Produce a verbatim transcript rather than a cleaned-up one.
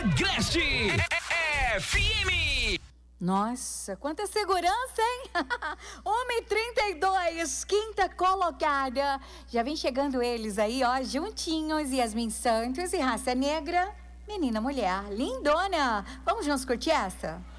Agreste F M. Nossa, quanta segurança, hein? Homem trinta e dois, quinta colocada. Já vem chegando eles aí, ó, juntinhos. Yasmin Santos e Raça Negra. Menina, mulher, lindona. Vamos juntos curtir essa?